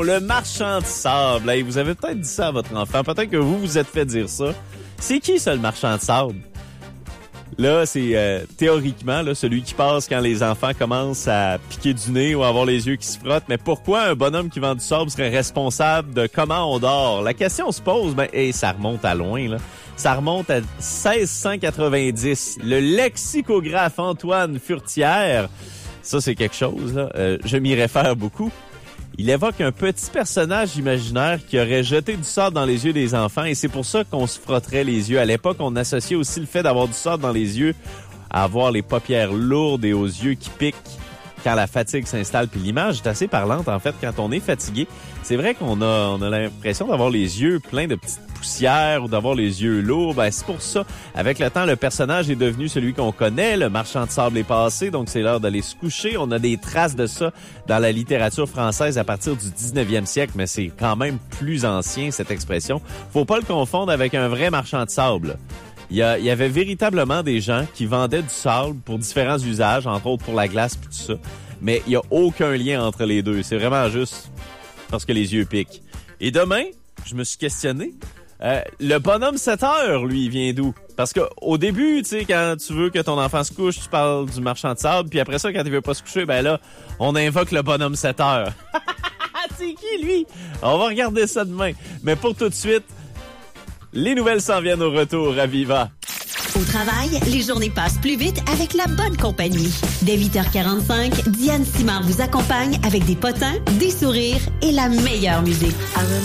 Le marchand de sable. Hey, vous avez peut-être dit ça à votre enfant. Peut-être que vous vous êtes fait dire ça. C'est qui ça, le marchand de sable? Là, c'est théoriquement là, celui qui passe quand les enfants commencent à piquer du nez ou à avoir les yeux qui se frottent. Mais pourquoi un bonhomme qui vend du sable serait responsable de comment on dort? La question se pose, et ça remonte à loin, là. Ça remonte à 1690. Le lexicographe Antoine Furtière, ça c'est quelque chose, là. Je m'y réfère beaucoup. Il évoque un petit personnage imaginaire qui aurait jeté du sable dans les yeux des enfants et c'est pour ça qu'on se frotterait les yeux. À l'époque, on associait aussi le fait d'avoir du sable dans les yeux à avoir les paupières lourdes et aux yeux qui piquent quand la fatigue s'installe. Puis l'image est assez parlante, en fait, quand on est fatigué. C'est vrai qu'on a l'impression d'avoir les yeux pleins de petites poussières ou d'avoir les yeux lourds. C'est pour ça. Avec le temps, le personnage est devenu celui qu'on connaît. Le marchand de sable est passé, donc c'est l'heure d'aller se coucher. On a des traces de ça dans la littérature française à partir du 19e siècle, mais c'est quand même plus ancien, cette expression. Faut pas le confondre avec un vrai marchand de sable. Il y avait véritablement des gens qui vendaient du sable pour différents usages, entre autres pour la glace et tout ça. Mais il n'y a aucun lien entre les deux. C'est vraiment juste parce que les yeux piquent. Et demain, je me suis questionné. Le bonhomme 7 heures, lui, il vient d'où? Parce que au début, tu sais, quand tu veux que ton enfant se couche, tu parles du marchand de sable. Puis après ça, quand il veut pas se coucher, là, on invoque le bonhomme 7 heures. C'est qui, lui? On va regarder ça demain. Mais pour tout de suite, les nouvelles s'en viennent au retour à Viva. Au travail, les journées passent plus vite avec la bonne compagnie. Dès 8h45, Diane Simard vous accompagne avec des potins, des sourires et la meilleure musique.